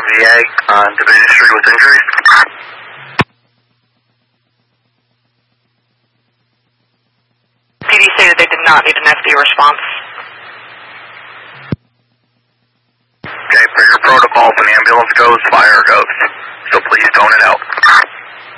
VA on Division Street with injuries. PD stated they did not need an FD response. Okay, for your protocol, if an ambulance goes, fire goes. So please tone it out.